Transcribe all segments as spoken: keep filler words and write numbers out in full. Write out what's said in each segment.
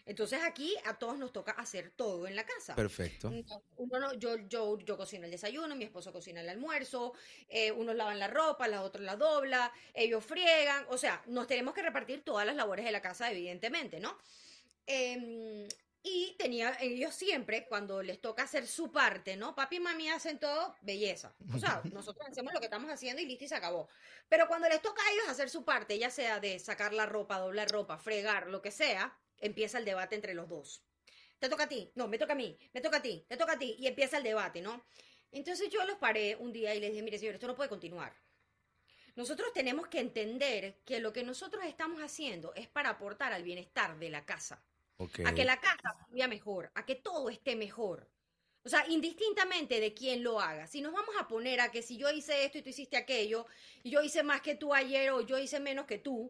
Entonces aquí a todos nos toca hacer todo en la casa. Perfecto. Uno no- yo, yo, yo cocino el desayuno, mi esposo cocina el almuerzo, eh, unos lavan la ropa, los otros la dobla, ellos friegan, o sea, nos tenemos que repartir todas las labores de la casa, evidentemente, ¿no? Em, y tenía ellos siempre, cuando les toca hacer su parte, ¿no? Papi y mami hacen todo, belleza. O sea, nosotros hacemos lo que estamos haciendo y listo y se acabó. Pero cuando les toca a ellos hacer su parte, ya sea de sacar la ropa, doblar ropa, fregar, lo que sea, empieza el debate entre los dos. Te toca a ti, no, me toca a mí, me toca a ti, te toca a ti, y empieza el debate, ¿no? Entonces yo los paré un día y les dije, mire, señor, esto no puede continuar. Nosotros tenemos que entender que lo que nosotros estamos haciendo es para aportar al bienestar de la casa, Ok. a que la casa fluya mejor, a que todo esté mejor. O sea, indistintamente de quién lo haga. Si nos vamos a poner a que si yo hice esto y tú hiciste aquello, y yo hice más que tú ayer o yo hice menos que tú,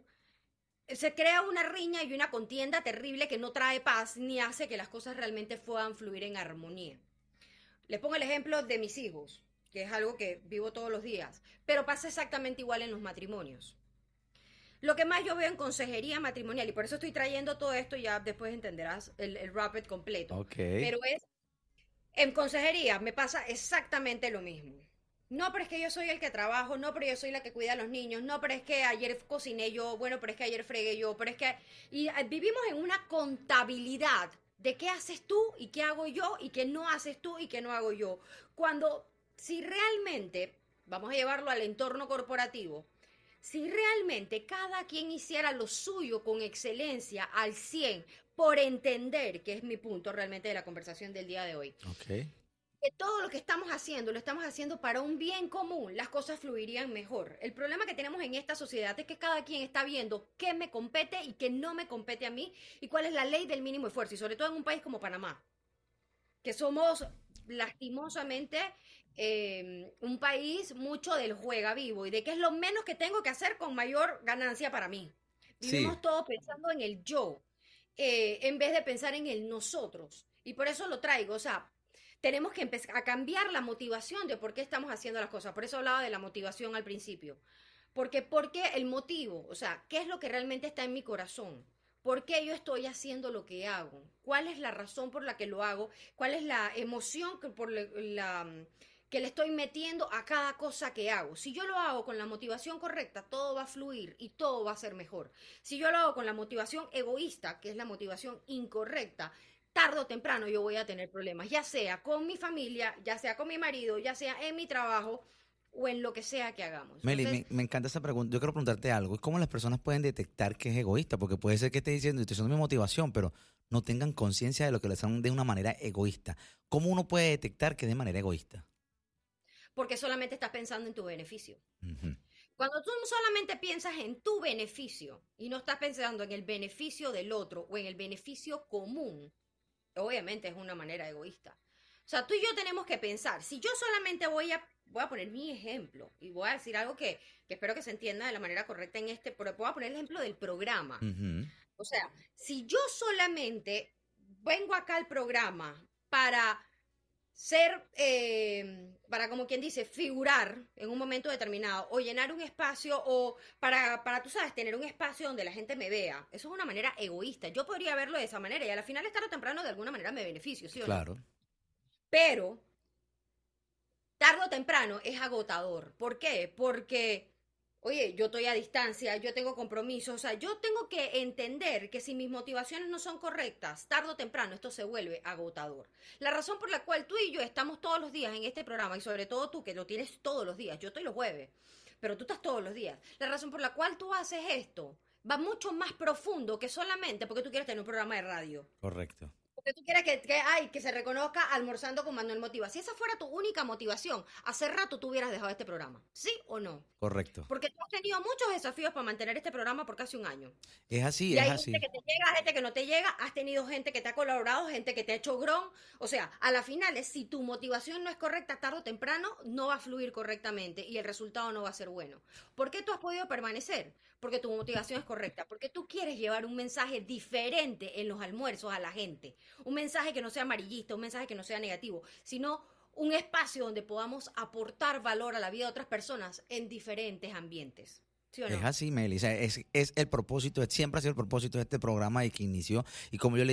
se crea una riña y una contienda terrible que no trae paz ni hace que las cosas realmente puedan fluir en armonía. Les pongo el ejemplo de mis hijos, que es algo que vivo todos los días, pero pasa exactamente igual en los matrimonios. Lo que más yo veo en consejería matrimonial, y por eso estoy trayendo todo esto, ya después entenderás el, el rapid completo, Ok. pero es, en consejería me pasa exactamente lo mismo. No, pero es que yo soy el que trabajo, no, pero yo soy la que cuida a los niños, no, pero es que ayer cociné yo, bueno, pero es que ayer fregué yo, pero es que... Y eh, vivimos en una contabilidad de qué haces tú y qué hago yo y qué no haces tú y qué no hago yo. Cuando, si realmente, vamos a llevarlo al entorno corporativo, si realmente cada quien hiciera lo suyo con excelencia al cien por entender, que es mi punto realmente de la conversación del día de hoy, Ok. que todo lo que estamos haciendo lo estamos haciendo para un bien común, las cosas fluirían mejor. El problema que tenemos en esta sociedad es que cada quien está viendo qué me compete y qué no me compete a mí y cuál es la ley del mínimo esfuerzo, y sobre todo en un país como Panamá, que somos lastimosamente eh, un país mucho del juega vivo y de qué es lo menos que tengo que hacer con mayor ganancia para mí. Sí. Vivimos todos pensando en el yo, eh, en vez de pensar en el nosotros. Y por eso lo traigo, o sea, tenemos que empezar a cambiar la motivación de por qué estamos haciendo las cosas. Por eso hablaba de la motivación al principio. Porque, ¿por qué el motivo? O sea, ¿qué es lo que realmente está en mi corazón? ¿Por qué yo estoy haciendo lo que hago? ¿Cuál es la razón por la que lo hago? ¿Cuál es la emoción que, por la, la, que le estoy metiendo a cada cosa que hago? Si yo lo hago con la motivación correcta, todo va a fluir y todo va a ser mejor. Si yo lo hago con la motivación egoísta, que es la motivación incorrecta, tarde o temprano yo voy a tener problemas, ya sea con mi familia, ya sea con mi marido, ya sea en mi trabajo o en lo que sea que hagamos. Meli, Entonces, me, me encanta esa pregunta. Yo quiero preguntarte algo. ¿Cómo las personas pueden detectar que es egoísta? Porque puede ser que esté diciendo, estoy usando mi motivación, pero no tengan conciencia de lo que le están de una manera egoísta. ¿Cómo uno puede detectar que es de manera egoísta? porque solamente estás pensando en tu beneficio. Ujú. Cuando tú solamente piensas en tu beneficio y no estás pensando en el beneficio del otro o en el beneficio común, obviamente es una manera egoísta. O sea, tú y yo tenemos que pensar, si yo solamente voy a, voy a poner mi ejemplo y voy a decir algo que, que espero que se entienda de la manera correcta en este, pero voy a poner el ejemplo del programa. Ujú. O sea, si yo solamente vengo acá al programa para ser, eh, para como quien dice, figurar en un momento determinado o llenar un espacio o para, para, tú sabes, tener un espacio donde la gente me vea. Eso es una manera egoísta. Yo podría verlo de esa manera y a la final, tarde o temprano, de alguna manera me beneficio, ¿sí o no? Claro. Pero, tarde o temprano, es agotador. ¿Por qué? Porque, oye, yo estoy a distancia, yo tengo compromisos, o sea, yo tengo que entender que si mis motivaciones no son correctas, tarde o temprano esto se vuelve agotador. La razón por la cual tú y yo estamos todos los días en este programa, y sobre todo tú que lo tienes todos los días, yo estoy los jueves, pero tú estás todos los días, la razón por la cual tú haces esto va mucho más profundo que solamente porque tú quieres tener un programa de radio. Correcto. Porque tú quieres que, que, ay, que se reconozca almorzando con Manuel Motiva. Si esa fuera tu única motivación, hace rato tú hubieras dejado este programa. ¿Sí o no? Correcto. Porque tú has tenido muchos desafíos para mantener este programa por casi un año. Es así, Y es hay gente así. que te llega, gente que no te llega, has tenido gente que te ha colaborado, gente que te ha hecho gron. O sea, a la final, si tu motivación no es correcta, tarde o temprano, no va a fluir correctamente y el resultado no va a ser bueno. ¿Por qué tú has podido permanecer? Porque tu motivación es correcta, porque tú quieres llevar un mensaje diferente en los almuerzos a la gente. Un mensaje que no sea amarillista, un mensaje que no sea negativo, sino un espacio donde podamos aportar valor a la vida de otras personas en diferentes ambientes. ¿Sí o Es no? así, Meli. O sea, es, es el propósito, siempre ha sido el propósito de este programa y que inició. Y como yo le